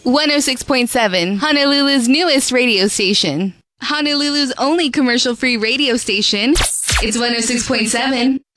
106.7, Honolulu's newest radio station. Honolulu's only commercial-free radio station. It's 106.7.